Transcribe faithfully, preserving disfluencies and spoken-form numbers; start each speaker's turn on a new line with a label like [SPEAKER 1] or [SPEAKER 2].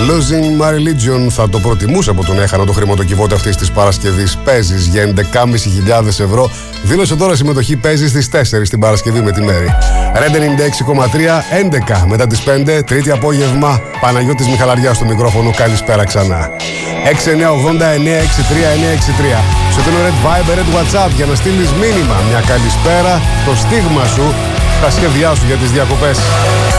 [SPEAKER 1] Losing My Religion. Θα το προτιμούσα από τον έχανα το χρηματοκιβώτιο αυτής της Παρασκευής. Παίζεις για έντεκα χιλιάδες πεντακόσια ευρώ. Δήλωσε τώρα συμμετοχή. Παίζεις στις τέσσερις την Παρασκευή με τη Μέρη. Ρέντε ενενήντα έξι κόμμα τρία, έντεκα μετά τις πέντε, Τρίτη απόγευμα. Παναγιώτης Μιχαλαριάς στο μικρόφωνο. Καλησπέρα ξανά. έξι εννιά ογδόντα εννιά έξι τρία εννιά έξι τρία. Στο τέλο Red Viber, Red WhatsApp για να στείλεις μήνυμα. Μια καλησπέρα, το στίγμα σου, τα σχέδιά σου για τις διακοπές.